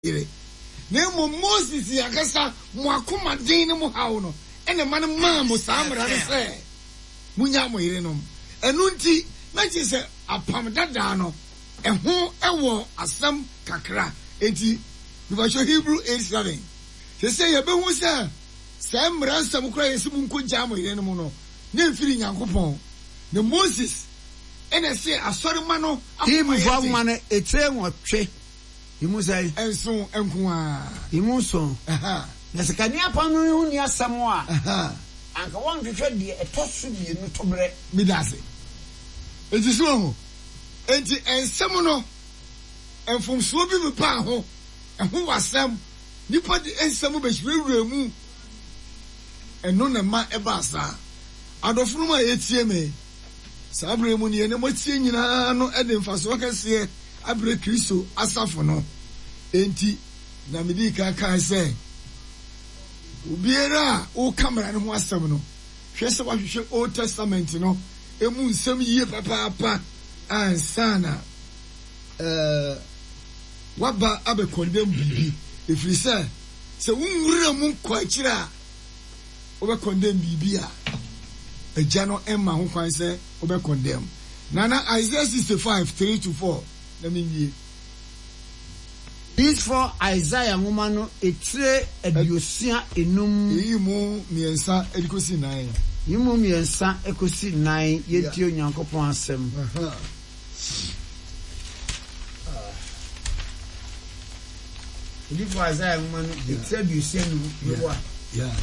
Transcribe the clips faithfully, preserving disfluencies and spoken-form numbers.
ire na mo Moses yakasa mo akoma den ne mo hawo no ene man ma mo samra ne se munya mo ire no enu nti na chi se apam dada no eho ewo asam kakra enti we show Hebrew eight seven se se ye be hu se samra asam kura yesu mu nkoja mo ire no mo no na mfiri Nyankopɔn ne Moses ene se asori ma no akoma fo ma no etre nwotwe imu sai enso enkoa imu so aha na sekani apanu hu ni asam a aha anka won hwehwe de etosu bi enu tobre midase enti so ho enti ensam no enfomso bi me pa ho eho wasam nipa de ensam be hwewura mu eno na ma eba sa adofunu ma etie me sabre mu ne ne motie nyina no ede mfaso kase abre Kristo asafo no enti na medi ka ka se obiera o camera no ho asam no hwese wa hwehwe Old Testament no emu nsam yie papa papa ansana eh waba abe condemn bibi efiri se se wunwura mu kwa kira obe condemn bibi a eja no emma ho kwan se obe condemn nana Isaiah sixty-five three to four. Let me hear. This for Isaiah Mumano etre eduosia enum. Yimu miensa edikosi nine. Yimu miensa ekosi nine yeti Onyankopon asem. Aha. This for Isaiah Mumano etre eduosia enum. Yeah. Yeah.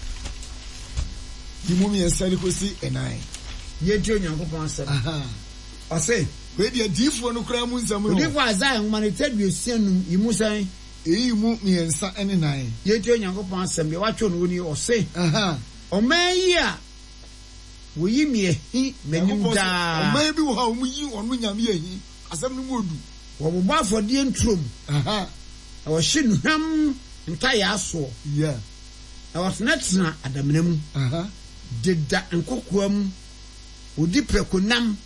Yimu miensa edikosi nine. Yeti Onyankopon asem. Aha. Ose we dey difo no kra mu nsam no. Difo Isaiah Mumano etre eduosia enum yimu san. Eyimu miensa ene nine. Yeti Onyankopon asem de watcho no ni ose. Aha. Oman a wo yi me hi menim da oman bi wo ha wo yi onu nyame ahi asem no mu odu wo bo afode ntrom aha wo hye nuham ntaya aso yeah na wo tena adamnam aha deda nkokoam odi prekonam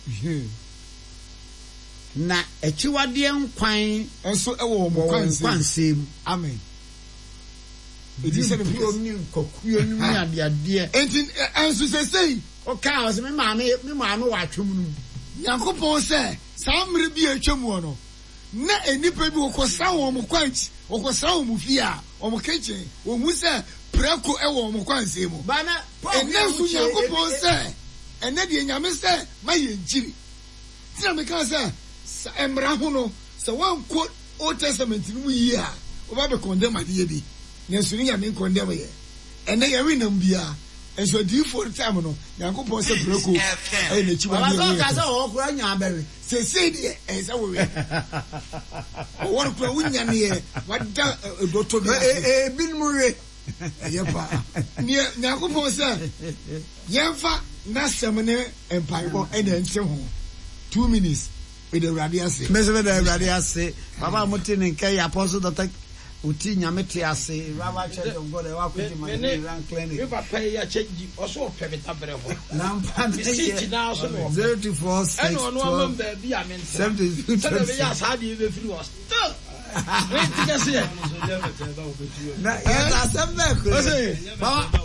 na echiwade nkwan enso ewo mo kwansem amen edi se bi ni kokuo ni ade ade enti enso se sei o ka o se me maame me maame wa atwom nu Nyankopɔn se samre bi atwam no na enipa bi okosa wo mo kwanchi okosa wo mo fia o mo kitchen o hu se preko ewo mo kwansem mu bana enenso Nyankopɔn se ene de nyame se ma ye njiri tina me ka se emra ho no se wan ko Old Testament mu yi a o ba be condemn ade bi nyenso ni nyame condemn ye ene ye wi nam bia enso di for time no Nyankopɔn se preko e na chi wa bi e ka se o kura nya abere se se di e se wo we o wor kura wunya ne ye wada doto bi e e bin mu we ye pa ni Nyankopɔn se yemfa na semne empire e na nche ho two minutes with the radiance mese with the radiance baba moti ne kai apostle doctor uti nyamete ase baba church of God e wa kwiti man ran clinic we papa ya change oso pebeta bere ho na mpa sit na so no zero two four six and on one ba bia men seven two seven be ya sa de be free was still wait to get here na ya seven ko baba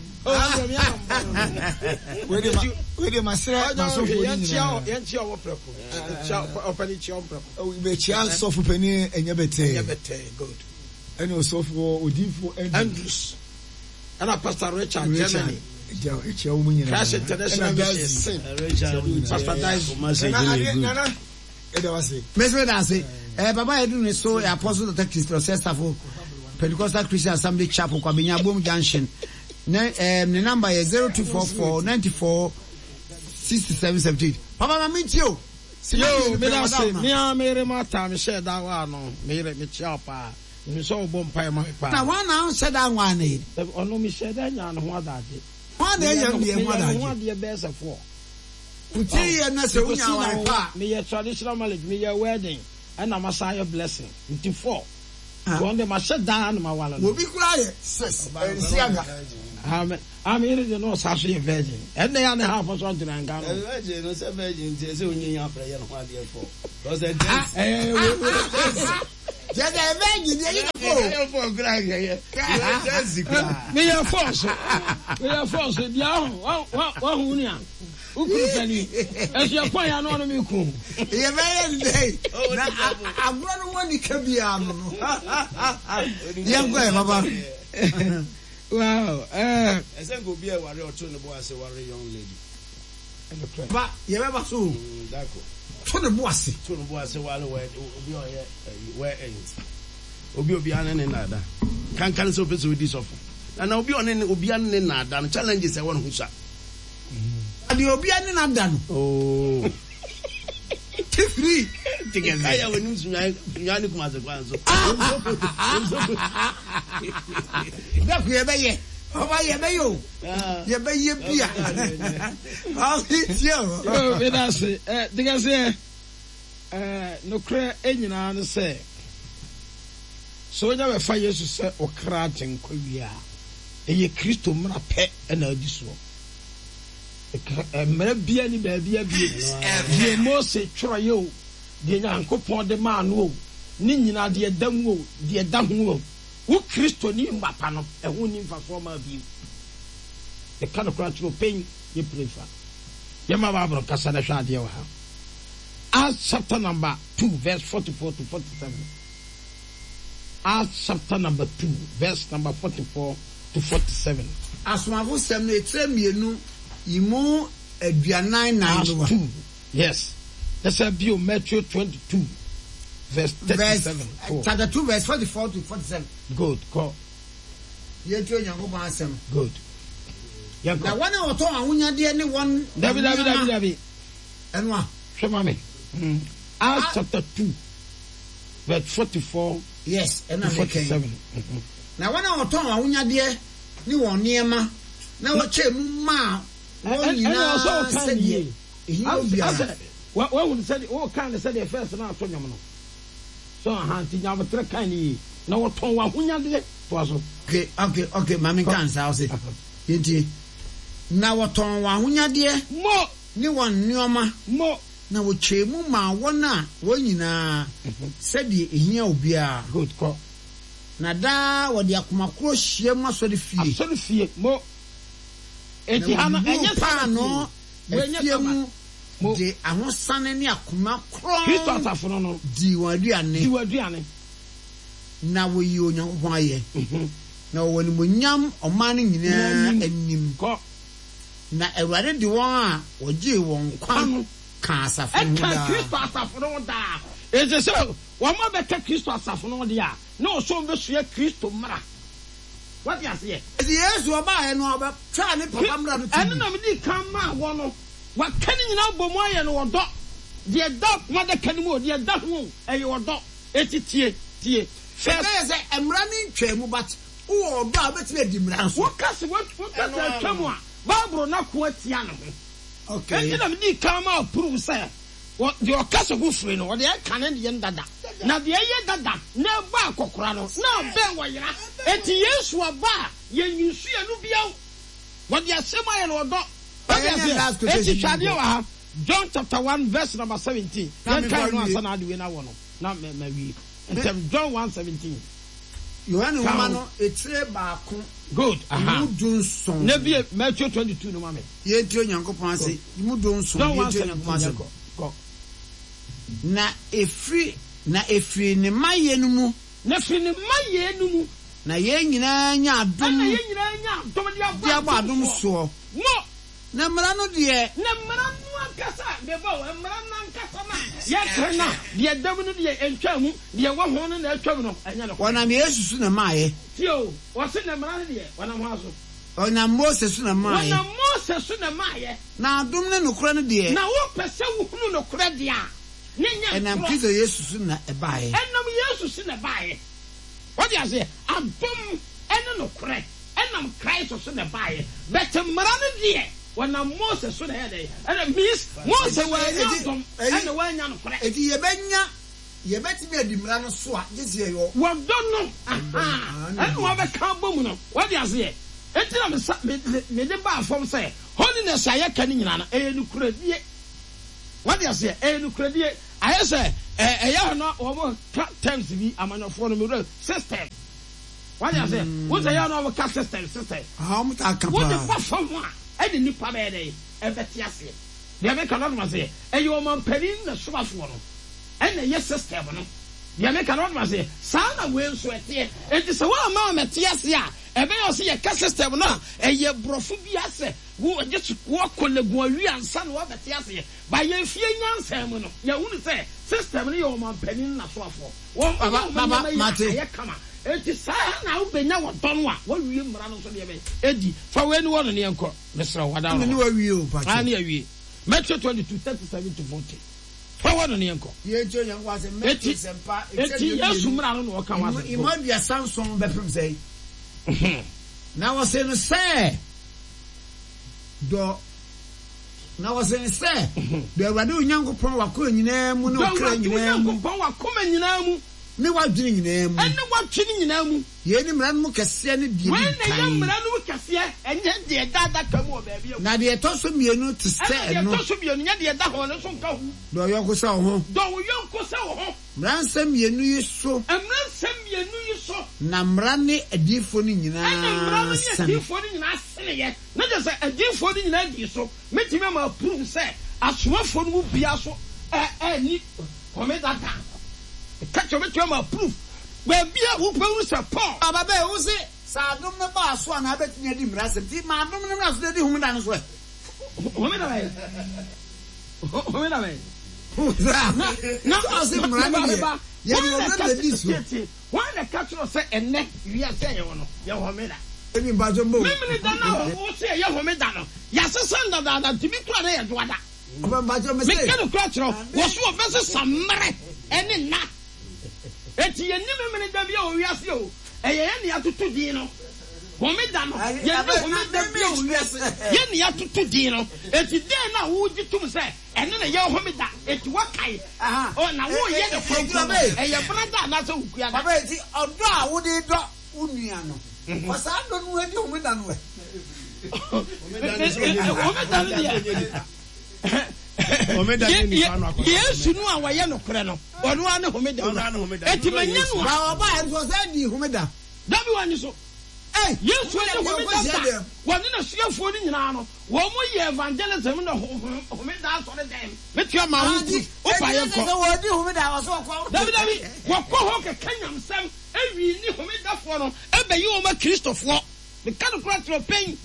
we dey we dey masra na so for ni chia yan chia wo preko chia opani chia preko we be chia so for pani enye bete enye bete good and also for odinfo Andrews and a Pastor Richard Germany ja e chia wo nyina Crash International Mission Richard Pastor Dive nana e da wase meswe da say eh baba edu ne so apostle Doctor Christo Sestafo Pentecostal Christian Assembly Chapel kwa Benya Bom Junction. Ne um, the number is zero two four four nine four six seven seven eight. Papa ma meet you. Yo, me da say me a me re mata me share that one no. Me re me chia pa. Me so bom pai ma pa. Na one now share that one eh. Ono me share that nya no ho adage. One day you be ho adage. Ho adage be se fo. Uti ye na se unya wa pa. Me ye traditional marriage, me ye wedding, and I'm a sign blessing. Into four. Go on the ma share down ma wala. Wo bi kura ye. Sis. Ensiaga. Amen. I mean, you know, such a virgin. And they are the half of something and gone. Virgin, no, virgin, there's only a prayer on my dear for. Because I Jẹ́jẹ́ ẹ bẹ́ẹ̀ yìí ni ẹ̀yin fò. Ẹ̀yin fò kúrò àgẹ̀yẹ. Mi yẹ fọ́ọ̀sì. Mi yẹ fọ́ọ̀sì di ahùn wọ́n hùn ní à. Ukuru pẹ̀lú. Ẹ̀sùn ẹ̀kọ́ yà ni wọ́n mi kù. Ìyẹn bẹ́ẹ̀ yẹ ní dẹ́. Na àbúrò ni wọ́n ní kẹ́bi àná. Yẹn kọ́ ẹ̀ bàbá. Wow. Ẹsẹ̀ kò bí ẹ̀ wàrí ọ̀tún ní bó wá sí wàrí young lady. Ba yẹ bẹ ba so. Tó ní bó ase. Tó ní bó ase wàrí wẹ obi ọ̀yẹ wẹ ẹ̀yìn. Obi obi ane ne nàda. Kankan sọ pé sọ di sọfọ. Na obi ọ̀ne obi ane ne nàda no challenges ẹ̀ wọ́n ho sa. Adi obi ane nàda no. Oh. Tifiri. Tigẹ̀ káyà wẹ̀ ní sunyá ní kùmà sẹ̀kọ́ àǹsọ. Bẹ́ẹ̀ kú yẹ bẹ́ yẹ. Ọba yẹ bẹ́ yẹ o. Yẹ bẹ́ yẹ bíà. Ọ̀hún ti ẹ̀ wọ̀. Yóò bí dáa se ẹ dìgbà sẹ ẹ nukuri ẹ nyinaa ni sẹ sọ wọ́n yà bẹ fa Yesu sẹ ọ̀kra àti nkọ wíyà ẹ yẹ Kristo mìíràn pẹ ẹ na adi soọ ẹ mìíràn bíyà ni bẹẹbi ẹ bíyà diẹ Mose twerɛ yẹ o diẹ Nyankopɔn de maa no o ne nyinaa diẹ da mu o diẹ da ho o wo Kristo ni mbapa no ẹ ho ni nfa so ɔma bi ẹ ka no kora kyerɛ pɛn yɛ prefa yɛ ma baaburo kasa na hwɛ adeɛ wɔ ha Acts chapter number two verse forty-four to forty-seven Acts chapter number two verse number forty-four to forty-seven Asomafo sɛm no etire mienu imu aduanan nan no wa. two yes that's a bio Matthew twenty-two verse thirty-seven chapter two verse forty-four to forty-seven good call yɛ tuo Nyankopɔn asɛm good na wɔn a wɔtɔn ahonyadeɛ ne wɔn dabi dabi dabi dabi ɛno a hwɛ ma me Acts chapter two verse forty-four yes to ɛna forty-seven na wɔn a wɔtɔn ahonyadeɛ ne wɔn nneɛma na wɔkyɛ mu ma wɔn nyinaa sɛdeɛ ehi obiara wɔn sɛdeɛ wɔn kan ne sɛdeɛ fɛs na ato nyɔm no so ahanti nyabotere kan ne yie na wɔtɔn wɔn ahonyadeɛ to aso okay okay okay maame kan sa ɔsɛ yɛntie na wɔtɔn wɔn ahonyadeɛ mo ne wɔn nneɛma mo na wɔkyɛ mu ma wɔn a wɔn nyinaa sɛdeɛ ehia obiara good kɔ na daa wɔde akomakoro hyia mu asɔre fie asɔre fie mo eti hana ɛnyɛ paano efie mu de ahosane ne akomakoro Kristo asafo no no di wɔn aduane di wɔn aduane na wɔyi Onyankopɔn ayɛ na wɔn nimonyam ɔman no nyinaa anim kɔ na Awurade de wɔn a wɔgye wɔn kwan ka asafo no daa daa Kristo asafo no daa eti sɛ wɔn ma bɛka Kristo asafo no de a na ɔsɔ bɛsua Kristo mmara wɔde aseɛ eti Yesu ɔbaayɛ no ɔbɛtwa ne papa mmara no ɛno na mede kan maa wɔ no waka ne nyinaa bɔ mu ayɛ no wɔdɔ deɛ da kuma de ka ne mu deɛ da ho ɛyɛ wɔdɔ eti tie tie first ɛyɛ sɛ mmara ne ntwa mu but wowɔ ɔdɔ a wobɛtumi adi mmara nso wɔkase wɔkase atwa mu a Bible na ko atia ne ho okay ɛnti na mede kan maa prove sɛ deɛ ɔkase ho firi no wɔde ɛka ne deɛ dada na deɛ ɛyɛ dada na ɛba akɔkora no na ɔbɛn wɔ yera eti Yesu aba a yɛnyi nsuo no biaw wɔde asɛm ayɛ no wɔdɔ eti twadeɛ wɔ ha John chapter one verse number seventeen yɛn kan no asa na ade wei na wɔ no na mɛ mɛ wie ntɛm John one seventeen Yohane Nwoma no etire baako good aha mu du nson na bi Matthew twenty-two no ma me yɛntie Onyankopɔn ase mu du nson yɛntie Onyankopɔn ase na efiri na efiri ne mayɛ no mu na efiri ne mayɛ no mu na yɛn nyinaa nya adom na yɛn nyinaa nya adom de abɔ adom soɔ mo na mmara no deɛ na mmara no ankasa bɛbɔ wɔ mmara no ankasa na yɛkere na deɛ dam no deɛ ɛntwa mu deɛ wɔ ho no na ɛtwa mu no ɛnyɛ no wɔnam Yesu so na maayɛ tio wɔse na mmara no deɛ wɔnam ho aso ɔnam Mose so na maayɛ wɔnam Mose so na maayɛ na adom ne nokorɛ no deɛ na wopɛ sɛ wohunu nokorɛ deɛ a ne nyɛ ɛnam Kristo Yesu so na ɛbaayɛ ɛnam Yesu so na ɛbaayɛ wɔde aseɛ adom ɛne nokorɛ ɛnam Kristo so na ɛbaayɛ bɛtɛ mmara no deɛ wɔnam Mose so na yɛ dɛ ɛna means Mose wɔanya adom ɛna wɔanya nokorɛ eti yɛbɛnya yɛbɛtumi adi mmara no so a gye sɛ yɛ wɔdɔ no ɛna wɔbɛka bɔ mu no wɔde aseɛ eti na mesa mede baa fam sɛ holiness a yɛka ne nyinaa no ɛyɛ nokoradie wɔde aseɛ ɛyɛ nokoradie ayɛ sɛ eh ɛyɛ no wɔn ka terms bi amanɔfoɔ no mi system wanya sɛ wo sɛ yɛ no wɔn ka system system ah wɔn ta ka pa wo de fa fam a ɛde nipa bɛyɛ dɛ ɛbɛte ase deɛ meka no ma sɛ ɛyɛ wɔn mpanin na somafoɔ no ɛna ɛyɛ system no deɛ meka no ma sɛ saa na wei nso ɛteɛ enti sɛ wɔn ama wɔn ɛte ase a ɛbɛyɛ ɔsɛ yɛ ka system no a ɛyɛ borɔfo bi asɛ wo gye so wɔkɔ legu awi ansa na wɔbɛte ase ba yɛ fie nyansa mu no yɛ wunu sɛ system no yɛ wɔn mpanin na somafoɔ wɔn baba baba mate ɛyɛ kama eti saa na wobɛnya wɔdɔ no a wɔwie mmara no nso deɛ bɛyɛ edi fa wei ne wɔ no ne yɛnkɔ mesrɛ wada no ne wawie o pa ah ne awie Matthew twenty-two thirty-seven to forty fa wɔ no ne yɛnkɔ yɛntio yɛnkɔ asɛ Matthew sempa eti yesu mmara no na wɔka wa asɛ imodua sanson bɛpem sɛ na wɔsɛ no sɛ dɔ na wɔsɛ no sɛ dɔ awurade onyankopɔn wakɔ nyinaa mu ne ɔkra nyinaa mu onyankopɔn wakɔ nyinaa mu ne wadwene nyinaa mu ɛne watwene nyinaa mu yɛni mmara no mu kɛseɛ ne deɛ wɔn na yɛ mmara no mu kɛseɛ ɛnyɛ deɛ dada ka mu wɔ baabi a na deɛ ɛtɔ so mmienu te sɛ ɛno ɛna deɛ ɛtɔ so mmienu nyɛ deɛ da hɔ no so nka ho dɔ ɔyɔnko sɛ wo ho dɔ wo yɔnko sɛ wo ho mmara nsɛm mmienu yi so mmara nsɛm mmienu yi so na mmara ne adiifoɔ no ɛna mmara no nyinaa ne sɛne adiifoɔ no nyinaa sene yɛ na kyerɛ sɛ adiifoɔ no nyinaa di so mɛtumi ama approve sɛ asomafoɔ no mu bia so ɛni kɔmɛdada kakyɛ mɛtumi ama approve baabi a wopɛwu sɛ paul aba bɛɛ wo se sɛ adom no baa so a na abɛtumi adi mmara sɛm nti ma adom no mmara so de di homeda no so ɛ homeda bɛyɛ homeda bɛyɛ na ɔse mmara no deɛ yɛde ɔmɛda di so wɔn na ka kyerɛ sɛ ɛnnɛ wiase yɛ wɔ no yɛ homeda ɛmi mpatwo mbɔ memene da no wo sɛ ɛyɛ homeda no yɛasesa ndadaada tumi kora ne yɛ doada mpatwo mɛ meka sɛ no kora kyerɛ wɔ so wɔbɛsesa mmerɛ ɛne nna eti yɛ nim mene da bi a owiase o ɛyɛ yɛ ne atoto din no homeda no yɛ ne homeda bi a owiase yɛ ne atoto din no eti den na wo gye tum sɛ ɛne ne yɛ homeda eti wakai o na wo yɛ ne fɔfɔ ɛyɛ brada na sɛ ukua da baba eti ɔdɔ a wode dɔ wo nua no wɔsa dɔ no adi homeda no ɛ homeda no deɛ yesu no a wɔyɛ no korɛ no ɔno a ne homeda no eti manya no a ba ɔba ɛnso sɛ di homeda dabi wani so yesu ne homeda da wɔne na suafoɔ no nyinaa no wɔn mo yɛ evangelism na homeda asɔre dɛm metua ma ho tu wofa yɛ kɔ wɔdi homeda wɔso kɔ dabi dabi wɔkɔ hɔ kɛkɛ nyamsɛm ewi ni homedafoɔ no ɛbɛyi wɔn ma kristofoɔ meka no kora toro pɛn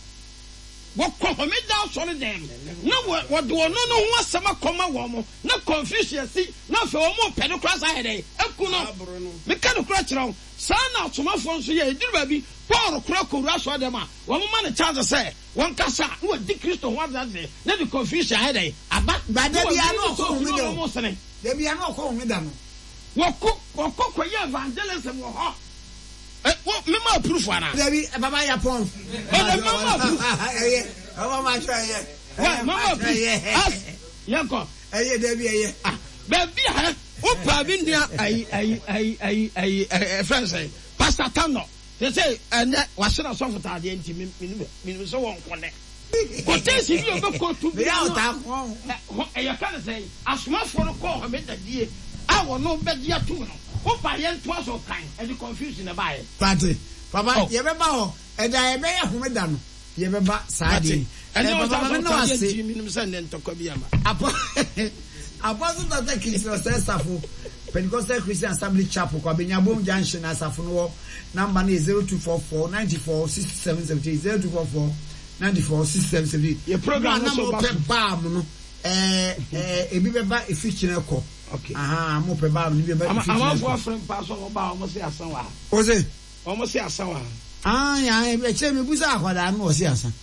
wɔkɔ homeda asɔre dɛm na wɔde wɔn no ho asɛm akɔma wɔn mo na confusion si na afɛ wɔn mo pɛ no kora saa yɛ dɛ eku no meka no kora kyerɛ wo saa na asomafoɔ nso yɛ eduru baabi paul kora kowura asɔre dɛm a wɔn ma ne chance sɛ wɔn kasa na wɔdi kristo ho adade na de confusion ayɛ dɛ aba dabi ano ɔkɔ homeda wɔn mo sene dabi ano ɔkɔ homeda no wɔkɔ wɔkɔ kɔyɛ evangelism wɔ hɔ ɛ wɔ mɛma approve ana dabi baba yɛ pɔn ɔdɛ mɛma approve ɛyɛ ɔba ma twɛ ɛyɛ wɛ mɛma approve as yɛn kɔ ɛyɛ dabi ɛyɛ ah baabi a wo paa bi nua ayi ayi ayi ayi ayi ɛɛ fɛn sɛ pastor tano te sɛ ɛnɛ wahyɛ na sɔfo taadeɛ nti mi mi mi mi sɛ wɔn kɔnɛ kɔtɛnsi bi a bɛ kɔtu bi bɛyɛ a ɔta kɔn ɛyɛ kan sɛ asomafoɔ no kɔɔ hɔmɛ dadie a wɔn no bɛ di atum no wo pa yɛn to aso kan ɛdi confusion na ba yɛ. pati papa yɛbɛba hɔ ɛda yɛbɛyɛ homeda no yɛbɛba saa de ɛnɛ papa mi na wase mi nim sɛ ne ntɔkwa bi ama. apɔ apɔso dɔkita christian ɔsɛ safo pentecostal christian assembly chapel kɔ abenyabom junction asafo no wɔ namba no yɛ zero two four four ninety four sixty seven seventy eight zero two four four ninety four sixty seven seventy eight. yɛ program no so ba so baa mu no ɛɛ ɛɛ ebi bɛba efi kyerɛ kɔ. okay aha mo pɛ baa mu ni bi bɛ efi kyerɛ kɔ. amanfo afɛn pa so ɔba ɔmo se asan wa. o se. ɔmo se asan wa. aa yan ɛkyɛ mi busa akwadaa mi wɔ se asan.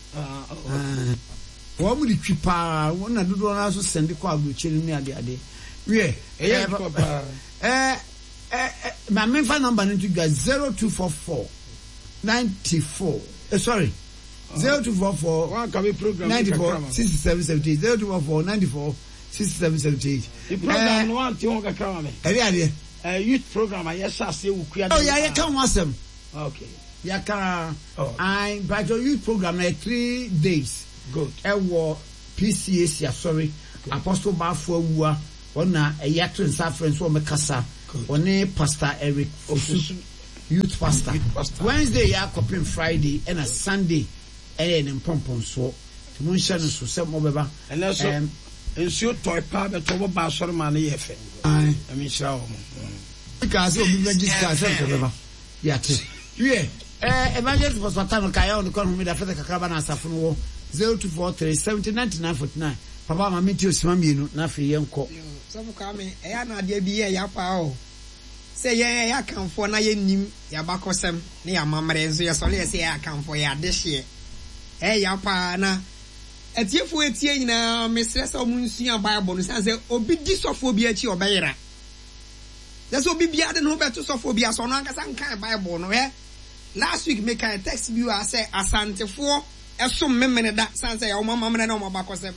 wɔn mu de twi paa wɔn na dodoɔ naa so sɛnde kɔ aburokyire ne ade ade wiɛ ɛyɛ nkɔ paa ɛɛ ɛɛ maame nfa namba no to dwa zero two four four ninety four eh sorry zero two four four wɔn akabi program ninety four sixty seven seventy eight zero two four four ninety four sixty seven seventy eight. the program no one ti wɔn kakra ma mɛ. ɛbi adeɛ. ɛɛ youth program a yɛ sa se wukuya. ɔ yà yɛ ka wɔn asɛm. okay. yà ka Oh. ayi bàtɔ youth program na yɛ three days. good. ɛwɔ P C A C asɔre apostle baafo awua ɔna ɛyɛ ato nsa friends wɔ mɛkasa ɔne pastor Eric Osu youth pastor Wednesday yɛ akɔpem Friday ɛna Sunday ɛyɛ ne mpɔmpɔnsoɔ tí mo ń hyɛ no so sɛ mo bɛba ɛnɛ so nsuo tɔe paa bɛtɔ wɔ ba asɔre ma no yɛ fɛ ɛmi nhyira wɔ mo kaa sɛ obi bɛgye sika sɛ nkɔ bɛba yɛate wie evangelist pastor Tano kaya on the call me da fete kakraba na asafo no wɔ zero two four three seventy nine nine forty nine papa ma meti osima mienu na afei yɛnkɔ so mo ka me ɛya na ade bi yɛ ya pa o sɛ yɛ yɛ akamfo na yɛ nim ya bakɔsɛm ne ya mamre nso yɛ sɔle yɛ sɛ yɛ akamfo yɛ adehye ɛ ya pa na etiefo etie nyina mesrɛ sɛ ɔmo nsua bible no sɛ sɛ obi di sɔfo bi akyi ɔbɛyera sɛ obi bia de no bɛto sɔfo bi asɔ no ankasa nkan bible no ɛ last week make a text bi wa say asantefo esom memene da san say o mama memene na o mabakosem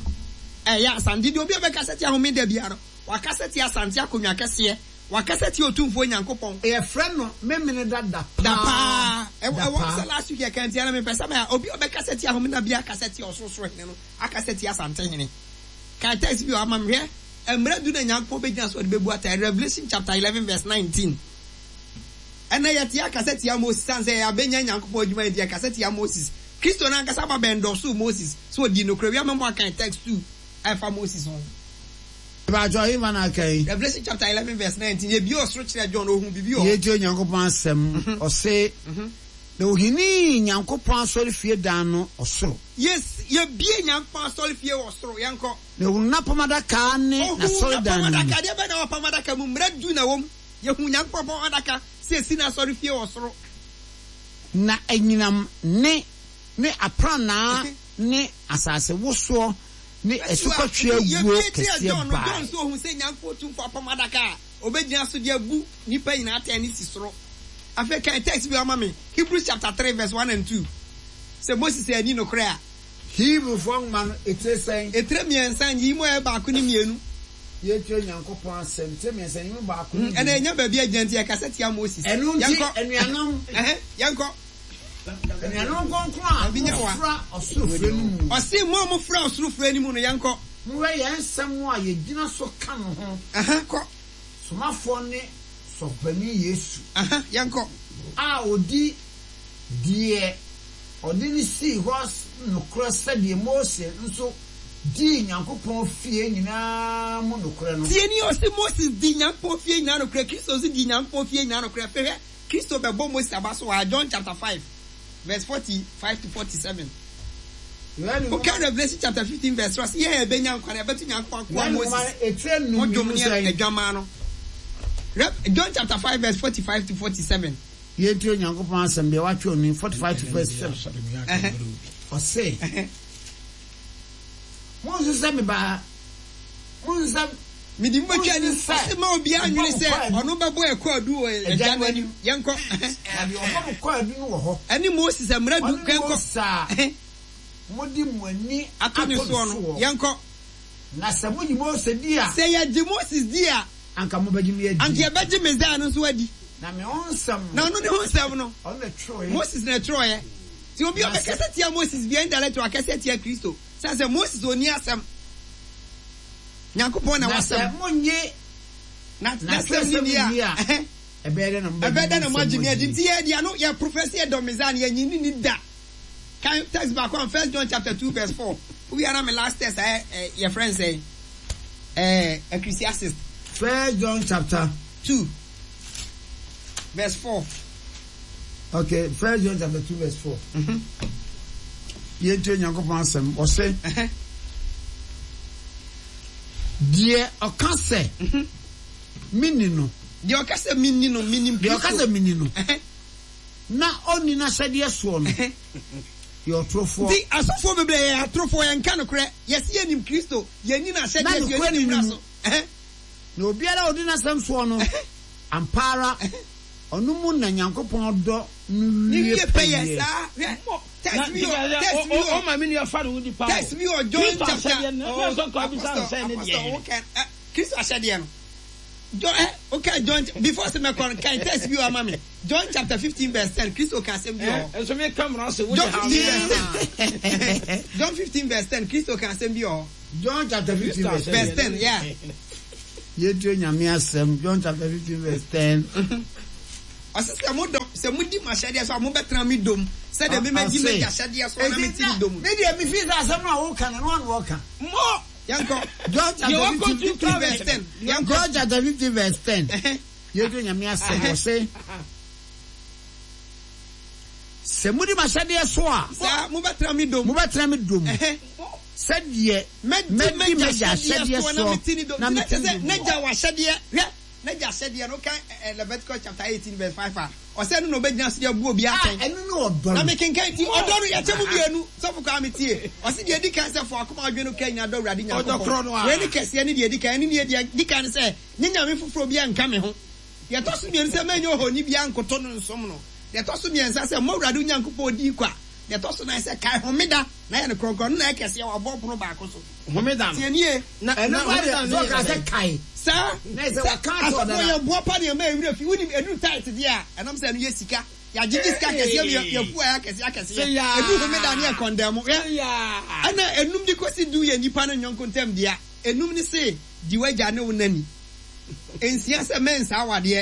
eh ya asante di obi e be kaseti ahome da bia no wa kaseti asante akonwa kese wa kaseti otumfo nyankopon e friend no memene da da da pa e wa last week e kan tia na me pesa me obi o be kaseti ahome da bia kaseti ososoro hene no akaseti asante hene kan text bi wa mamhwe emre du na nyankopon be gina so de bebu ata Revelation chapter eleven verse nineteen. And I yet ya cassette ya Moses and say a benya yanko juma dia cassette ya Moses. Christo na kasa ba bendo so Moses. So di no kre we member kan text two for Moses on. Ba jo even akai. Revelation chapter eleven verse nineteen. Ye bi o so kire John ohun bibi o. Ye jo Nyankopon asem o say the ohini Nyankopon asori fie dan no osoro. Yes, ye bi Nyankopon asori fie osoro yanko. Ne hunna pomada ka ne na sori dan. Pomada ka de be na pomada ka mu mredu na wom. Ye hu Nyankopon adaka se si na sorry fie osoro na enyinam ne ne aprana ne asase woso ne esukotwe aguo kese ba don so hu se Nyankopon tumfo apamadaka obegina so de agu nipa nyina ata ne sisoro afeka text bi ama me Hebrews chapter three verse one and two se Moses ani no kra Hebrew from man etre sen etre miensa yi mo e ba ko ni mienu ye tue Nyankopon asem te me sen yi ba ko ni ena enya ba bia agenti ya cassette ya Moses enu nti enuanom eh yanko enuanom konkon a binya wa osurofre nu osi mo mo fra osurofre ni mu no yanko mo we ye nsem a ye gina so ka no ho aha ko somafo ne sofani Yesu aha yanko a odi die odi ni si hos no cross de Moses nso di Nyankopon fie nyina mu no kra no tie ni o se Moses di Nyankopon fie nyina no kra Kristo se di Nyankopon fie nyina no kra fe Kristo be bo Moses abaso wa John chapter five verse forty-five to forty-seven. Okay, Revelation chapter fifteen verse one. Yeah, be Nyankopon e betu Nyankopon kwa Moses etre no mo e dwama no. John chapter five verse forty-five to forty-seven. Ye tue Nyankopon asem be watwe oni forty-five to forty-seven. Eh. O say Moses say me ba Moses me di mo twa ni se ma obi anwene se ono bebo e kwa du o eja nanim yanko abi o kwa du no wo ho ani Moses amra du yanko sa modi mwani atoni so no yanko na se mo Moses di a se ya di Moses di a anka mo baji me adi anka ya baji me da no so adi na me onsam na no ne onsam no on the troy Moses na troy ti obi o be kaseti ya Moses bi en direct wa kaseti ya Kristo sa se Moses oni asam Nyankopon na wasam monye na na sem ni ya ebede na ebede na magini adi ya dia no ya prophecy domizan ya nyini ni da kan text back on First John chapter two verse four we are my last test eh your friend say eh Ecclesiastes First John chapter two verse four. Okay, First John chapter two verse four. Mhm. Ye tue Nyankopon asem o say die okase minino die okase minino minim die okase minino na oni na sede so no your trofo di asofo bebre ya trofo ya nka no kre yes ye nim Kristo ye ni na sede ye nim raso eh na obiara odi na sam so no ampara onu mu na Nyankopon do ni ye pay sa text me text me o ma me ni afa no di pa text me o John chapter no so ko bi san say ne die Kristo asede no John eh okay John before say me kon kan text me o ma me John chapter fifteen verse ten Kristo kan say me o so me camera say wo John fifteen verse ten Kristo kan say me o John chapter fifteen verse ten yeah Yetwe nyame asɛm John chapter fifteen verse ten. Asese mo dom se mo di mashade so mo betra mi dom se de me medi me mashade so na me ti dom. Me de me fi asɛm na wo ka na no wo ka. Mo yanko John chapter fifteen verse ten. John chapter fifteen verse ten. Yetwe nyame asɛm wo se se mo di mashade so a sa mo betra mi dom. Mo betra mi dom. Sɛdeɛ mɛdi mɛgya ahyɛdeɛ so na meti n'agya wa ahyɛdeɛ hwɛ n'agya ahyɛdeɛ no kan Leviticus chapter eighteen verse five a ɔsɛ no na ɔbɛgyina so deɛ bu obi atɛn ɛno ne ɔdɔ na mekenkan ti ɔdɔ no yɛkyɛ mu bienu sɔfo kwa metie ɔse deɛ di kan sɛ fo akoma adwe no kan nya dɔ Awurade Nyankopɔn wei ne kɛseɛ ne deɛ di kan ne ne deɛ di kan sɛ ne nyame foforɔ bi anka me ho deɛ tɔ so mmienu sɛ mɛnyɛ ohoni bi ankoto no nsom no deɛ tɔ so mmiɛnsa sɛ mo Awurade Nyankopɔn di kwa deɛ tɔ so na sɛ kae homeda na yɛ no kronkron na ɛkɛseɛ wɔ abɔ pono baako so homeda tie nie na ɛno homeda no ka sɛ kae saa na sɛ waka to asɔfo yɛ boa pa ne ma ewura fi wonim edu tight deɛ a ɛnam sɛ no yɛ sika yɛagye sika kɛseɛ mi yɛ fu a kɛseɛ kɛseɛ edu homeda ne yɛ kɔndɛm yɛ ɛna enum de kɔsi du yɛ nipa no nyɔnko ntɛm deɛ enum ne se di wagya ne wo nani ensia sɛ mɛnsa awadeɛ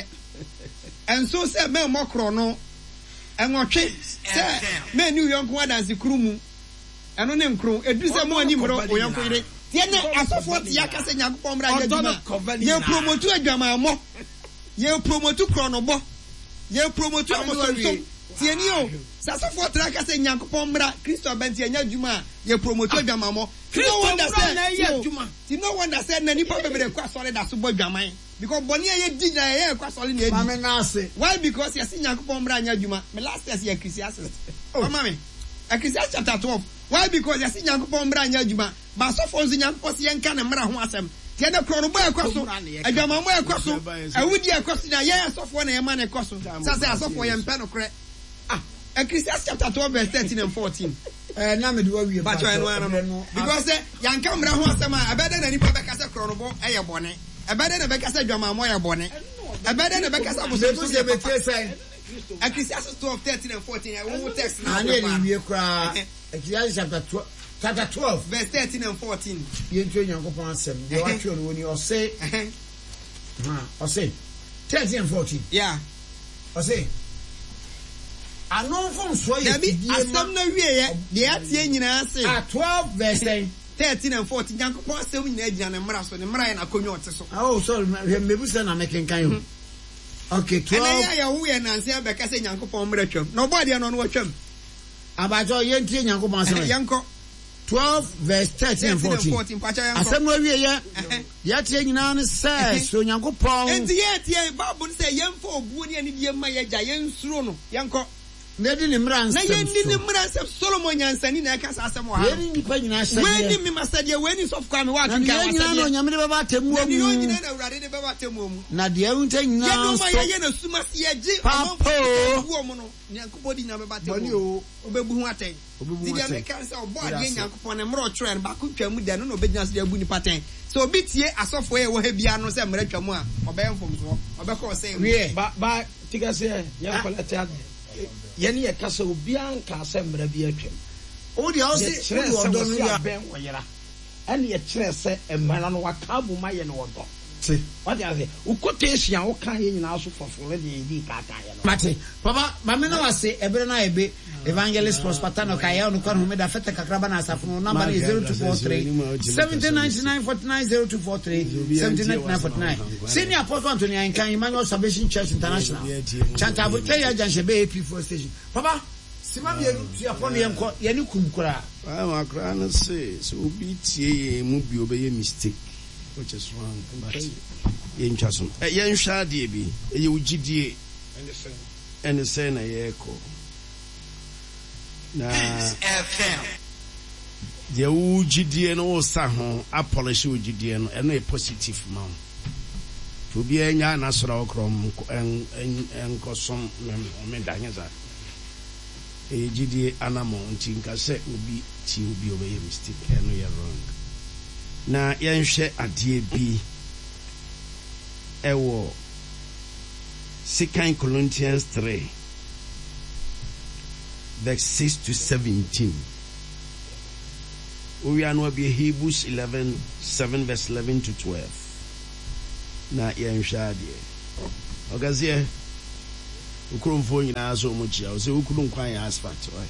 ɛnso sɛ mɛmmɔ korɔ no ɛnwɔtwe sɛ mɛni yɔnko adansi kuru mu ɛno ne nkro edu sɛ mo ani mro oyɔnko yire tie ne asɔfo te yakase Nyankopɔn mra adwuma ye promote adwamaamɔ ye promote kronobɔ ye promote amotontom tie ni o sasɔfo te yakase Nyankopɔn mra Kristo bɛnti anya adwuma ye promote adwamaamɔ no wonder say you no wonder say na nipa bebere kwa sɔre da so bɔ adwaman because bɔne yɛ di na yɛ kwa sɔre na edi mame na ase why because yɛsi Nyankopɔn mra anya adwuma me last year yɛ Ecclesiastes oh mame Ecclesiastes chapter twelve why because yɛsi Nyankopɔn mra anya adwuma ba sɔfo nso Nyankopɔn se yɛnka ne mra ho asɛm tie ne krono bɔ ɛkɔ so adwamammɔ ɛkɔ so awudi ɛkɔ so na yɛn sɔfo na yɛma ne ɛkɔ so sɛ sɔfo yɛ mpɛ no korɛ ah Ecclesiastes chapter twelve verse thirteen and fourteen eh na me de wa wie ba cho eno no because yanka mra ho asɛm a ɛbɛda na nipa bɛka sɛ krono bɔ ɛyɛ bɔne ɛbɛda na bɛka sɛ adwamammɔ yɛ bɔne ɛbɛda na bɛka sɛ bososo yɛ betie sɛ Ecclesiastes twelve thirteen and fourteen wo text na ane ni wie kra Ecclesiastes chapter twelve chapter twelve verse thirteen and fourteen yɛntwe Nyankopɔn asɛm de watwe no woni ɔse ha ɔse thirteen and fourteen yeah ɔse anomfo nso yɛ dabi asɛm na wie yɛ de atie nyinaa se ah twelve verse thirteen and fourteen Nyankopɔn asɛm nyinaa gyina ne mmara so ne mmara yɛ na konyo ɔte so oh sorry mebu sɛ na mekenkan yo okay twelve ɛna yɛ yɛ wo yɛ nanse abɛka sɛ Nyankopɔn mmara twam na ɔbɔ deɛ no no watwam abajo yɛntie Nyankopɔn asɛm yɛnkɔ twelve verse thirteen and fourteen asɛm no wie yɛ yɛtie nyinaa ne sɛ so Nyankopɔn enti yɛtie Bible sɛ yɛmfa obuo ne ani die ma yɛgya yɛnsuro no yɛnkɔ na di ne mmara nsɛm na yɛndi ne mmara nsɛm Solomon nyansani na ɛka saa asɛm wɔ ha yɛni nipa nyinaa hyɛ wɛni mi masadeɛ wɛni sɔfo kwa me wa na deɛ nyinaa na onyame de bɛba atemmuo mu na deɛ nyinaa na Awurade de bɛba atemmuo mu na deɛ wunta nyinaa yɛno ma yɛyɛ na suma se yɛgye papo wo mu no Nyankopɔn di nyame bɛba atemmuo obebu ho atɛn obebu ho atɛn deɛ meka sɛ ɔbɔ adeɛ Nyankopɔn ne mmara ɔtwerɛ no baako twa mu deɛ no na obɛgyina so de abu nipa tɛn sɛ obi tie asɔfo yɛ wɔ ha bia no sɛ mmara twa mu a ɔbɛyɛ mfomsoɔ ɔbɛkɔ sɛ wie ba ba tika sɛ yɛnkɔlɛte ade yɛne yɛ kasa obiara nka sɛ mmara bi atwam o de ɔse yɛkyerɛ sɛ wɔse abɛn wɔ yera ɛne yɛkyerɛ sɛ mmara no waka abo ma yɛ no wɔdɔ te wade ase wokotation a woka yɛ nyinaa so fɔforo de yɛdi kaakaeɛ no mate papa mame na wase ɛberɛ no ayɛbe evangelist prosper no kaya no kan homeda fete kakraba na asafo no number is zero two four three seven zero nine nine four nine zero two four three seven zero nine nine four nine senior apostle Anthony Ankan Emmanuel Salvation Church International chantabo teya janshebe A P four station papa sima bi tu afọ no yenko yene kum kura ah makra no say so obi tie ye mu bi obeye mistake which is wrong but yen twa so eh yen hwa de bi eye ugidie ene say na ye ko na F M deɛ wogidie no wo sa ho apolish wogidie no ɛno yɛ positive ma wo to bi anya na sora okrom en en nkɔsom me danye za e gidie anamo nti nka sɛ obi ti obi obɛyɛ mistake ɛno yɛ wrong na yɛnhwɛ adeɛ bi ɛwɔ Second Corinthians three verse six to seventeen. We are now be Hebrews eleven, seven verse eleven to twelve. na yɛnhwɛ adeɛ ɔgaseɛ ukurumfo nyinaa so mu kyia wo sɛ ukuru nkwan yɛ asphalt ɔyɛ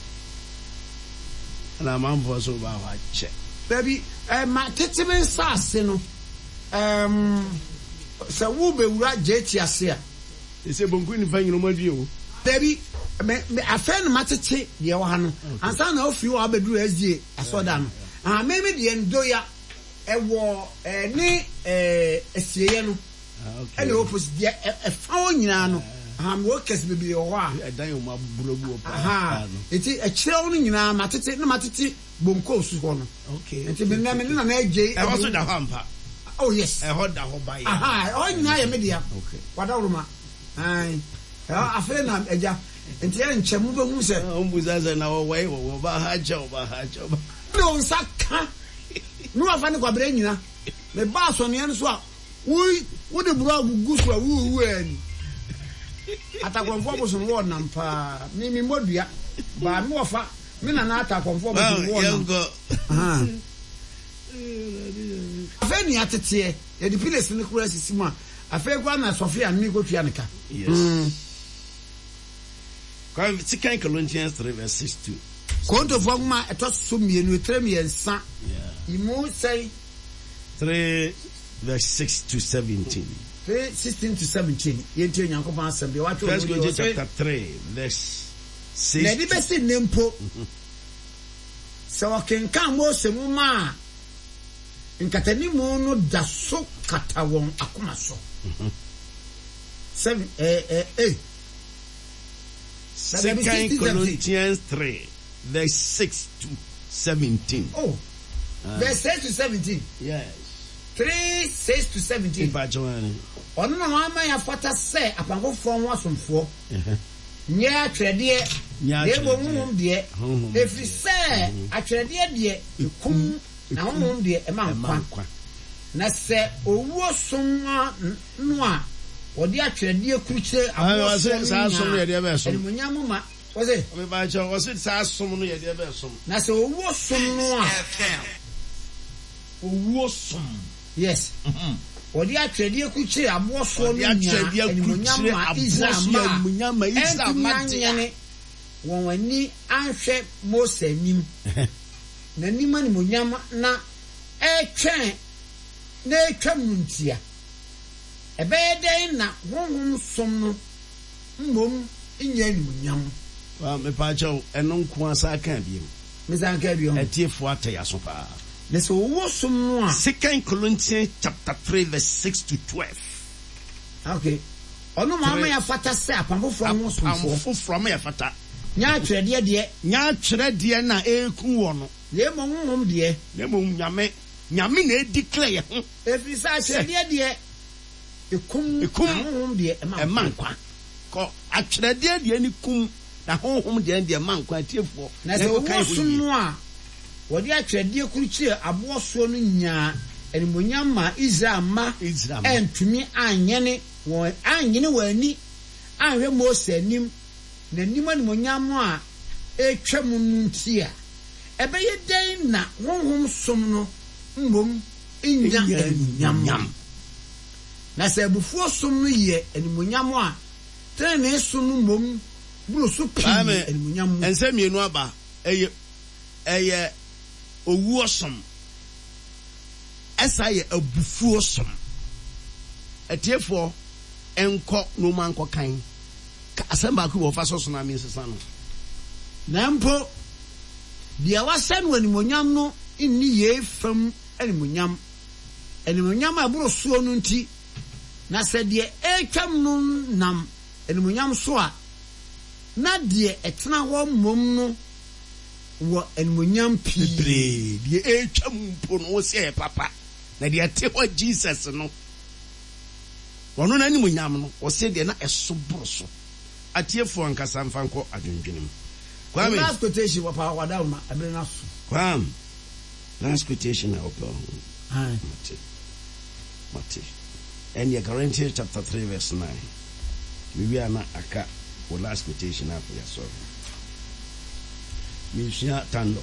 na amanfoɔ so ba hɔ akyɛ baby ma tete me nsase no um sɛ wo bewura gye ti ase a ɛsɛ bonku nifa nyina mu adue o baby me afɛ no matete deɛ wɔ ha no ansa na ofi wɔ abɛduru S D A asɔda no ah me me deɛ ndo ya ɛwɔ ɛne ɛɛ asieye no ɛna opposite deɛ ɛfa wɔn nyinaa no ah me workers bebree wɔ hɔ a ɛdan yɛ mu aburobu wɔ paa eti ɛkyerɛ wɔn nyinaa matete na matete bonko osu hɔ no okay eti me na me na na agye ɛwɔ so da hɔ ampa oh yes ɛhɔ da hɔ ba yɛ aha ɔn nyinaa yɛ me deɛ okay wadawroma ai afei na agya nti yɛ nkyɛmu bɛhu sɛ ɔmbuza sɛ na wɔwɔe wɔ ba ha kyɛ wɔ ba ha kyɛ wɔ ne nsa ka ne wafa ne kwabere nyina me ba asɔneɛ no so a wo wo de buru agugu so a wo wo ani atakwamfo bosom wɔ nam paa me me modua ba me wɔfa me na na atakwamfo bosom wɔ nam aha afei ni atete yɛ de piles ne kura sisi mu a afei kwa na Sofia ne ko tua ne ka yes Quand Second Corinthians three verse six to Konto fo ma eto so mienu etre miensa imu say three verse six to seventeen three sixteen to seventeen yenti Nyankopon asem be wato First Corinthians chapter three verse six na di be se nempo se wakenka Mose mu ma nkatani mu no da so kata won akoma so seven eh eh eh Second Corinthians three, verse six to seventeen. Oh, uh, verse six to seventeen. Yes. Three six to seventeen. Ono no ama ya fata se apango fo ho asomfo. Eh. Nya atwede. Nya atwede de. Efri se atwede de kum na honhom de e ma nkwa. Na se owu som no a odi atwede kuruche aboso sa som no ye de be som elmunyam ma wose me ba cha wose sa som no ye de be som na se owu som no a owu som yes odi atwede kuruche aboso no nya elmunyam ma elmunyam ma isa mate won wani anhwe Mose nim na nim elmunyam na etwen na etwam ntia ebe den na honhom som no mmom nya nunyam wa me pa cha eno nko asa kan biem me san kan biem etiefo atayaso pa na so wo som no a Second Corinthians chapter three verse six to twelve okay ono ma ma ya fata se apamfo ho som apamfo from ya fata nya atwede de nya atwede na eku wo no le mo honhom de le mo nyame nyame na declare ho efri sa atwede de ekum ekum honhom de e ma nkwa ko atwede de ni kum na honhom de de ma nkwa tiefo na se wo som no a wo de atwede kuruchi abo so no nya enimonyam ma Israel ma entumi anyene wo anyene wani anhwe Mose anim na nim enimonyam a etwam nuntia ebe ye den na honhom som no mbom enya enimonyam na se bufuo som no ye enimonyam a tene so no mbom buru so pi enimonyam ense mienu aba eye eye owu osom esa ye abufuo som etiefo enko no manko kan asamba ku wo fa so so na mi sesa no na mpo bia wasan wenimonyam no inni ye fam enimonyam enimonyam aburu so no nti na se de etwam no nam enimonyam so a na de etena ho mom no wo enimonyam pii de etwam mpo no se papa na de ate ho Jesus no wono na enimonyam no wo se de na esoboro so atiefo ankasa mfanko adwendwenem kwa me last quotation wa pa wa down ma abre na so kwa last quotation na opo hai mate mate and your Corinthians chapter three verse nine we are na aka for last quotation up ya so mi shia tando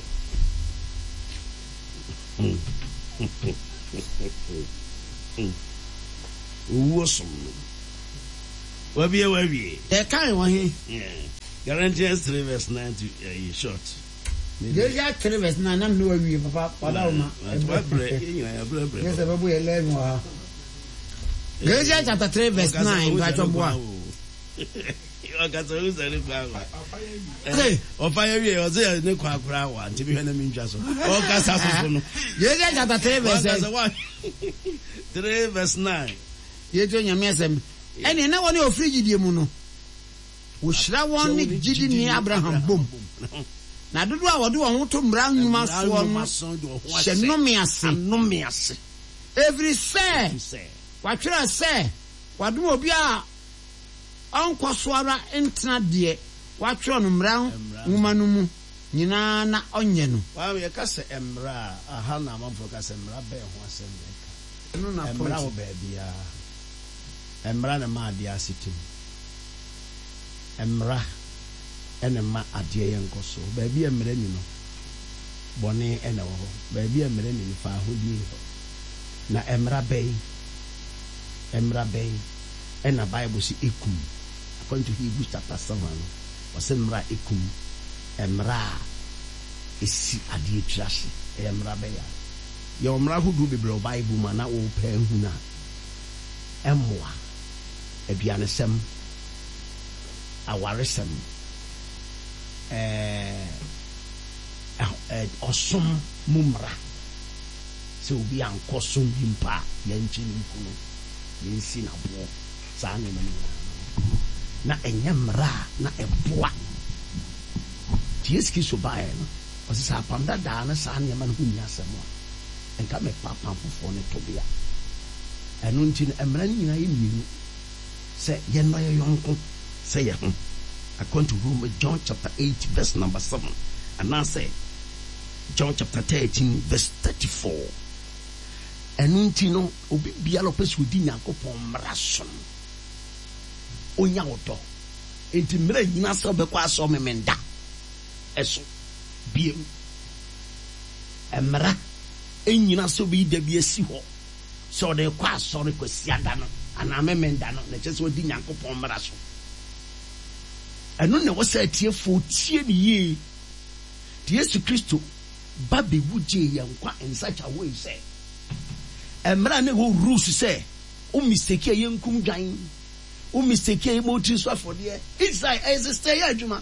owu som wabie wabie e kan wo he Galatians three verse nine to uh, short Galatians three verse nine nam no wawie papa wala uma yes e babu eleven wa Galatians chapter three verse nine ba cho boa Okasa uzari kwa o fire wie o ze ne kwa kura wa nti bi hwe na mi ntwa so okasa so no Galatians chapter three verse three verse nine yeto nyame asem ene na woni ofiri gidie mu no wo hira won ne gidi ni Abraham bom na dodo a wode won to mra nwuma so no hyenome ase anome ase every say watwera say wadom obi a onko so ara entena de watwera no mra nwuma no mu nyina na onye no wa me ka se emra aha na amfo ka se emra be ho asem be no na emra wo be bia emra na ma ade asitim emra ene ma ade yenko so ba bia emra ni no bone ene wo ho ba bia emra ni ni fa hodi ho na emra be emra be ena Bible si ekum according to Hebrews chapter seven was emra ekum emra esi ade twase emra be ya ye omra hudu biblo Bible ma na wo pa hu na emwa aduane sem awaresem eh eh osom mumra se obi ankosom bimpa yanchi nkunu yensi na bo saa ne na enyemra na eboa tieski so bae no osisa pamda da na saa ne man hu nya semo enka me papa fofo ne tobia enu nti na emra nyina yemiru se ye no ye yonko se ye ho according to Romans John chapter eight verse number seven and now say John chapter thirteen verse thirty-four enu nti no obi bia lo pesu di Yakobon mrason onya wodo enti mra nyina se obekwa aso memenda eso biem emra enyina so bi da bi asi ho so de kwa aso re kwasi ada no ana memenda no na chese odi Yakobon mraso enu ne wo sa tie fo tie ni ye die Yesu Kristo ba be wuje yankwa in such a way say emra ne wo rules say o mistake ye nkum dwan o mistake ye mo tri so afode Israel exist ya adwuma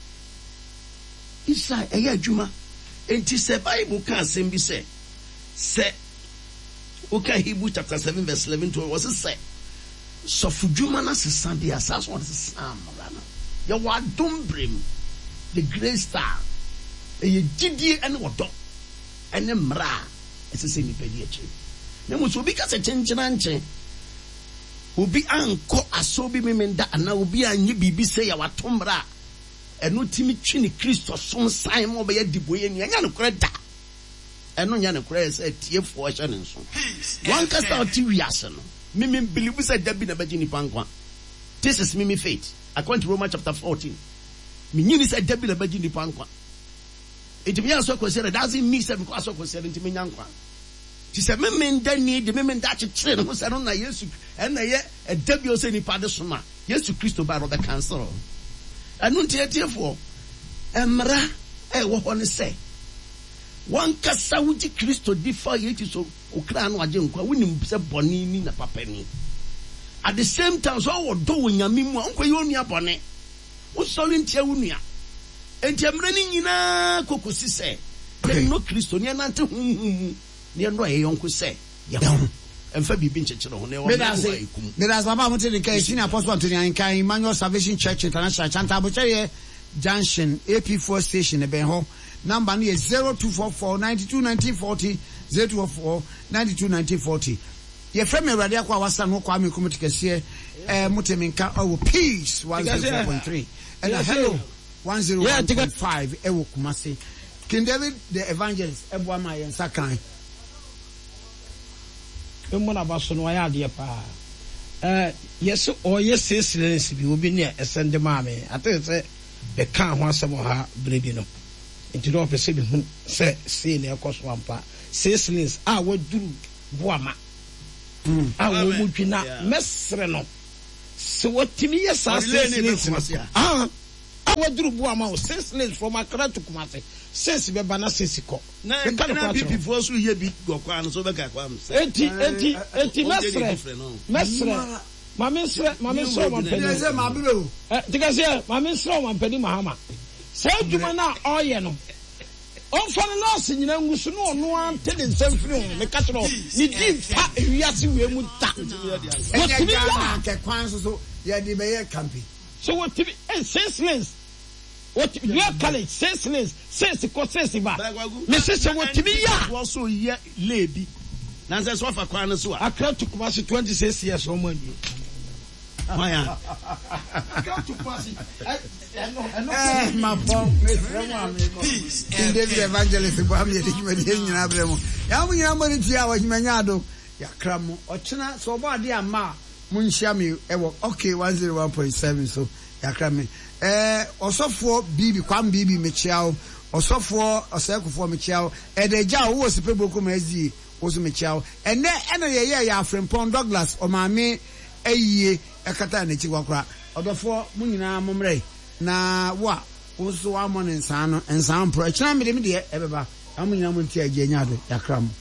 Israel ya adwuma enti se Bible kan asem bi say se okay Hebrews chapter seven verse eleven to was say so fudwuma na sesa de asas what is amra na ya wadom brem the great star e gidie ene wodo ene mra esese ni pedi echi na mo so bi ka se chenchena nche obi anko asobi memenda ana obi anyi bibi se ya watomra eno timi twi ni Kristo som san mo be ya diboye ni anya no kore da eno nya no kore se tiefo hye ne nso one cast out wiase no mimi believe say da bi na baji ni pankwa this is mimi faith according to Romans chapter fourteen me nyini say da bi na baji ni pankwa it me aso consider doesn't mean say because aso consider ntimi nyankwa ti say memenda ni de memenda akyekyere no say no na Yesu en na ye e da bi o say ni pa de soma Yesu Kristo ba ro be cancel anu tietiefo emra e wo ho ne say wan kasa wuji Kristo difa yeti so okra no agye nkwa wonim se boni ni na papa ni at the same time so wo do nyame mu anko ye onua bone wo sori ntia wonua enti emra ni nyina kokosi se ye no Kristo ni anante hunhum ni ndo ye yonko se ye ho emfa bibi nchechero ho ne wo me das baba mo te kai senior apostle Anthony Ankan Emmanuel Salvation Church International Chanta Abocheye Junction A P four station e ben ho number no is zero two four four nine two one nine four zero zero two four four nine two one nine four zero ye frame awrade akwa wasa no kwa me community kese eh muteminka owo peace one oh four point three and hello one oh one point five e wo Kumasi King David the evangelist ebo ama yen sakan emo na baso no ya de pa eh yes o yes silence bi obi ne esende maame atese be kan ho asem ha brebi no nti do pese bi hu se se ne ekoso ampa silence a waduru boama a wɔn mu dwina mɛsrɛ no sɛ wɔtumi yɛ saa six lanes no ah a wɔduru bu ama o six lanes from Accra to Kumasi six bɛba na six kɔ na na P P foɔ so yɛ bi gɔkɔ ano so bɛka kɔ am sɛ eti eti eti mɛsrɛ mɛsrɛ maame nsrɛ maame nsrɛ wɔn mpɛni sɛ maa bi bɛ o ɛ tika sɛ maame nsrɛ wɔn mpɛni mahama sɛ adwuma na ɔyɛ no ɔnfa no nɔɔse nyina ngu so na ɔno ante ne nsɛm firi ho meka kyerɛ ne di mfa ewiase wei mu da wɔtumi yɛ kɛkwan so so yɛde bɛyɛ campaign so wɔtumi ɛ six lanes wɔtumi yɛ college six lanes six kɔ six ba mese sɛ wɔtumi yɛ a wɔn so yɛ leebi nansɛ so afa kwan no so a Accra to Kumasi twenty six years wɔn mu ani waya Accra to Kumasi eh ma pon mesrɛ mo ameko in David Evangelist bo am yɛ dikima de nyina brɛ mo ya mo nyina mo ti a wɔhimanya ado ya kra mo ɔkyena so ɔbɔ ade ama mo nhyia me ɛwɔ okay one oh one point seven so ya kra me eh ɔsɔfoɔ bibi kwam bibi mechiao ɔsɔfoɔ ɔsɛkofoɔ mechiao ɛdagya wo sipe boko ma azie wo so mechiao ɛnɛ ɛna yɛ yɛ yɛ Afrempɔn Douglas ɔmaame ayie ɛkata na chi kwakora ɔdɔfoɔ mo nyina mo mrɛ na wa wo so wa mo ne nsan no nsan pro ɛkyena me de me de ɛbɛba amu nyina mo ntia agye nya do yakra mo